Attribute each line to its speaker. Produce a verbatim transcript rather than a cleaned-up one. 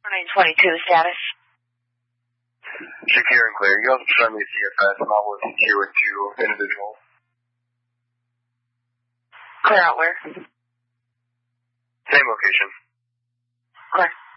Speaker 1: nine twenty-two, status.
Speaker 2: Secure and clear. You have to friendly C F S. I'm not working here with two individuals.
Speaker 1: Clear out where?
Speaker 2: Same location.
Speaker 1: Okay.